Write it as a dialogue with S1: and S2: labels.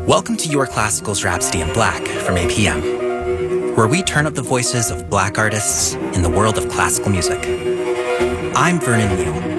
S1: Welcome to Your Classical's Rhapsody in Black from APM, where we turn up the voices of Black artists in the world of classical music. I'm Vernon Neal,